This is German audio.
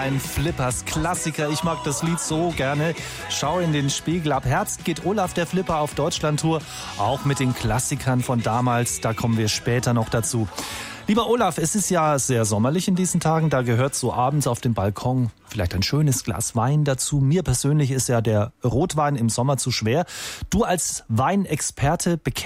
Ein Flippers Klassiker. Ich mag das Lied so gerne. Schau in den Spiegel. Ab Herbst geht Olaf der Flipper auf Deutschlandtour. Auch mit den Klassikern von damals. Da kommen wir später noch dazu. Lieber Olaf, es ist ja sehr sommerlich in diesen Tagen. Da gehört so abends auf dem Balkon vielleicht ein schönes Glas Wein dazu. Mir persönlich ist ja der Rotwein im Sommer zu schwer. Du als Weinexperte